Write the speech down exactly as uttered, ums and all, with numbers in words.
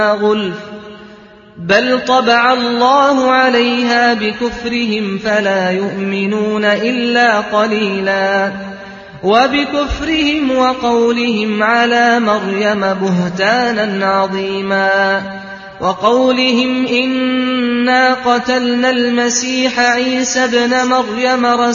غُلْفٍ بَلْ طَبَعَ اللَّهُ عَلَيْهَا بِكُفْرِهِمْ فَلَا يُؤْمِنُونَ إِلَّا قَلِيلًا وَبِكُفْرِهِمْ وَقَوْلِهِمْ عَلَىٰ مَرْيَمَ بُهْتَانًا عَظِيمًا وَقَوْلِهِمْ إِنَّا قَتَلْنَا الْمَسِيحَ عِيسَى ابْنَ مَرْيَمَ